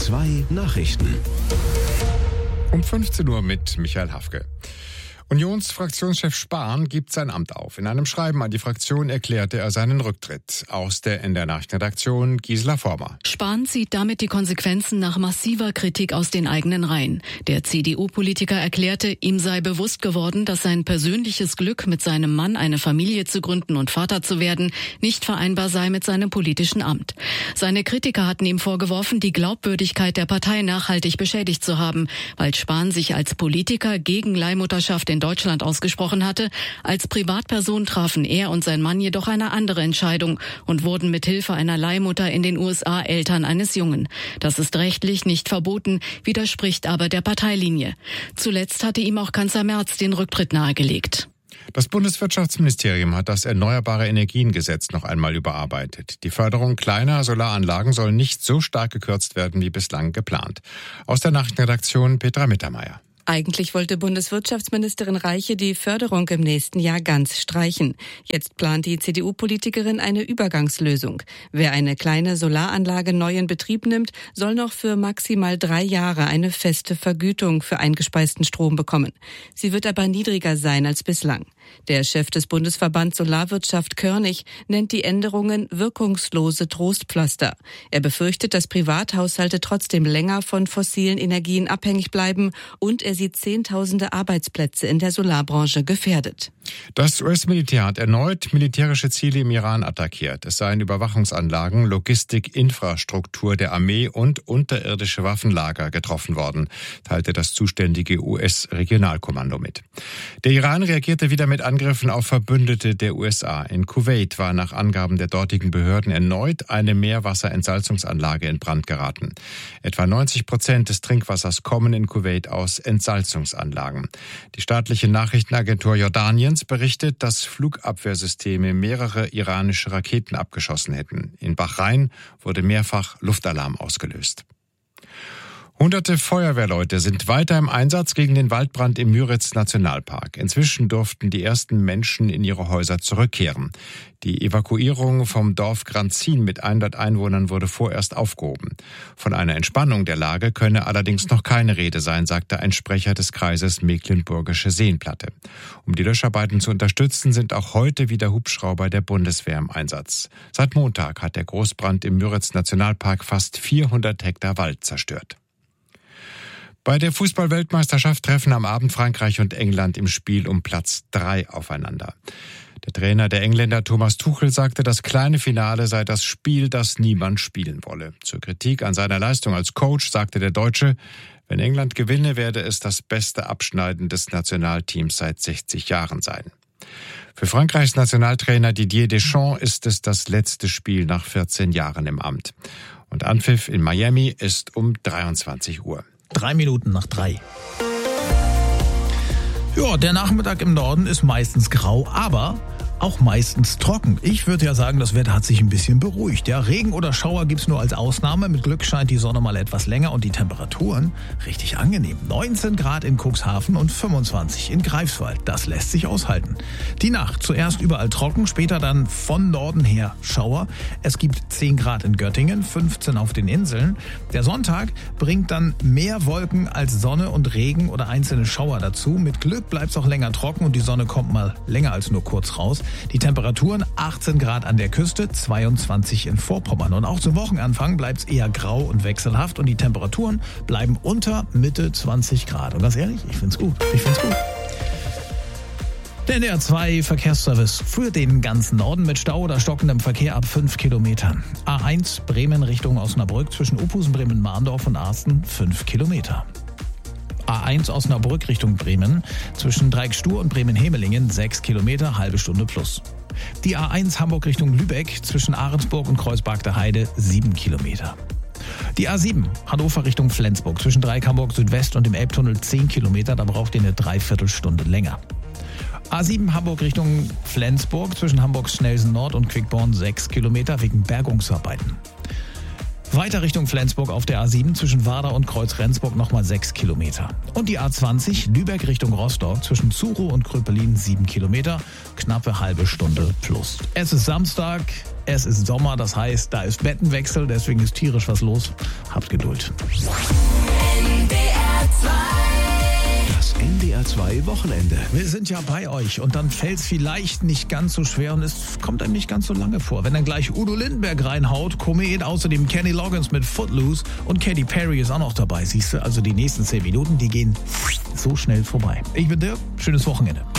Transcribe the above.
2 Nachrichten. Um 15 Uhr mit Michael Hafke. Unionsfraktionschef Spahn gibt sein Amt auf. In einem Schreiben an die Fraktion erklärte er seinen Rücktritt. Aus der NDR Nachrichtenredaktion Gisela Vormer. Spahn zieht damit die Konsequenzen nach massiver Kritik aus den eigenen Reihen. Der CDU-Politiker erklärte, ihm sei bewusst geworden, dass sein persönliches Glück, mit seinem Mann eine Familie zu gründen und Vater zu werden, nicht vereinbar sei mit seinem politischen Amt. Seine Kritiker hatten ihm vorgeworfen, die Glaubwürdigkeit der Partei nachhaltig beschädigt zu haben, weil Spahn sich als Politiker gegen Leihmutterschaft in Deutschland ausgesprochen hatte. Als Privatperson trafen er und sein Mann jedoch eine andere Entscheidung und wurden mit Hilfe einer Leihmutter in den USA Eltern eines Jungen. Das ist rechtlich nicht verboten, widerspricht aber der Parteilinie. Zuletzt hatte ihm auch Kanzler Merz den Rücktritt nahegelegt. Das Bundeswirtschaftsministerium hat das Erneuerbare Energiengesetz noch einmal überarbeitet. Die Förderung kleiner Solaranlagen soll nicht so stark gekürzt werden wie bislang geplant. Aus der Nachrichtenredaktion Petra Mittermeier. Eigentlich wollte Bundeswirtschaftsministerin Reiche die Förderung im nächsten Jahr ganz streichen. Jetzt plant die CDU-Politikerin eine Übergangslösung. Wer eine kleine Solaranlage neu in Betrieb nimmt, soll noch für maximal 3 Jahre eine feste Vergütung für eingespeisten Strom bekommen. Sie wird aber niedriger sein als bislang. Der Chef des Bundesverbands Solarwirtschaft Körnig nennt die Änderungen wirkungslose Trostpflaster. Er befürchtet, dass Privathaushalte trotzdem länger von fossilen Energien abhängig bleiben und er sieht Zehntausende Arbeitsplätze in der Solarbranche gefährdet. Das US-Militär hat erneut militärische Ziele im Iran attackiert. Es seien Überwachungsanlagen, Logistik, Infrastruktur der Armee und unterirdische Waffenlager getroffen worden, teilte das zuständige US-Regionalkommando mit. Der Iran reagierte wieder mit Angriffen auf Verbündete der USA. In Kuwait war nach Angaben der dortigen Behörden erneut eine Meerwasserentsalzungsanlage in Brand geraten. Etwa 90% des Trinkwassers kommen in Kuwait aus Entsalzungsanlagen. Die staatliche Nachrichtenagentur Jordaniens berichtet, dass Flugabwehrsysteme mehrere iranische Raketen abgeschossen hätten. In Bahrain wurde mehrfach Luftalarm ausgelöst. Hunderte Feuerwehrleute sind weiter im Einsatz gegen den Waldbrand im Müritz-Nationalpark. Inzwischen durften die ersten Menschen in ihre Häuser zurückkehren. Die Evakuierung vom Dorf Granzin mit 100 Einwohnern wurde vorerst aufgehoben. Von einer Entspannung der Lage könne allerdings noch keine Rede sein, sagte ein Sprecher des Kreises Mecklenburgische Seenplatte. Um die Löscharbeiten zu unterstützen, sind auch heute wieder Hubschrauber der Bundeswehr im Einsatz. Seit Montag hat der Großbrand im Müritz-Nationalpark fast 400 Hektar Wald zerstört. Bei der Fußball-Weltmeisterschaft treffen am Abend Frankreich und England im Spiel um Platz 3 aufeinander. Der Trainer der Engländer Thomas Tuchel sagte, das kleine Finale sei das Spiel, das niemand spielen wolle. Zur Kritik an seiner Leistung als Coach sagte der Deutsche, wenn England gewinne, werde es das beste Abschneiden des Nationalteams seit 60 Jahren sein. Für Frankreichs Nationaltrainer Didier Deschamps ist es das letzte Spiel nach 14 Jahren im Amt. Und Anpfiff in Miami ist um 23 Uhr. 3 Minuten nach 3. Ja, der Nachmittag im Norden ist meistens grau, aber auch meistens trocken. Ich würde ja sagen, das Wetter hat sich ein bisschen beruhigt. Ja, Regen oder Schauer gibt's nur als Ausnahme. Mit Glück scheint die Sonne mal etwas länger und die Temperaturen richtig angenehm. 19 Grad in Cuxhaven und 25 in Greifswald. Das lässt sich aushalten. Die Nacht zuerst überall trocken, später dann von Norden her Schauer. Es gibt 10 Grad in Göttingen, 15 auf den Inseln. Der Sonntag bringt dann mehr Wolken als Sonne und Regen oder einzelne Schauer dazu. Mit Glück bleibt's auch länger trocken und die Sonne kommt mal länger als nur kurz raus. Die Temperaturen 18 Grad an der Küste, 22 in Vorpommern. Und auch zum Wochenanfang bleibt es eher grau und wechselhaft und die Temperaturen bleiben unter Mitte 20 Grad. Und ganz ehrlich, ich find's gut. Der NDR 2 Verkehrsservice für den ganzen Norden mit Stau oder stockendem Verkehr ab 5 Kilometern. A1 Bremen Richtung Osnabrück zwischen Ophusen, Bremen-Mahndorf und Arsten 5 Kilometer. A1 Osnabrück Richtung Bremen, zwischen Dreieckstuhr und Bremen-Hemelingen 6 Kilometer, halbe Stunde plus. Die A1 Hamburg Richtung Lübeck, zwischen Ahrensburg und Kreuzberg der Heide 7 Kilometer. Die A7 Hannover Richtung Flensburg, zwischen Dreieck Hamburg Südwest und dem Elbtunnel 10 Kilometer, da braucht ihr eine Dreiviertelstunde länger. A7 Hamburg Richtung Flensburg, zwischen Hamburgs Schnelsen Nord und Quickborn 6 Kilometer wegen Bergungsarbeiten. Weiter Richtung Flensburg auf der A7 zwischen Warder und Kreuz Rendsburg nochmal 6 Kilometer. Und die A20 Lübeck Richtung Rostock zwischen Zuro und Kröpelin 7 Kilometer, knappe halbe Stunde plus. Es ist Samstag, es ist Sommer, das heißt, da ist Bettenwechsel, deswegen ist tierisch was los. Habt Geduld. Das NDR 2 Wochenende. Wir sind ja bei euch und dann fällt es vielleicht nicht ganz so schwer und es kommt einem nicht ganz so lange vor. Wenn dann gleich Udo Lindenberg reinhaut, Komet, außerdem Kenny Loggins mit Footloose und Katy Perry ist auch noch dabei. Siehst du, also die nächsten 10 Minuten, die gehen so schnell vorbei. Ich bin Dirk, schönes Wochenende.